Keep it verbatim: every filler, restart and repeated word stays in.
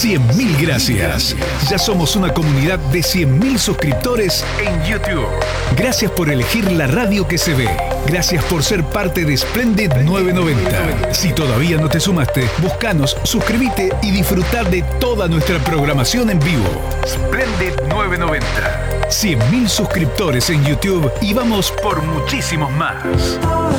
cien mil gracias. Ya somos una comunidad de cien mil suscriptores en YouTube. Gracias por elegir la radio que se ve. Gracias por ser parte de Splendid novecientos noventa. Si todavía no te sumaste, búscanos, suscríbete y disfrutar de toda nuestra programación en vivo. Splendid novecientos noventa. cien mil suscriptores en YouTube y vamos por muchísimos más.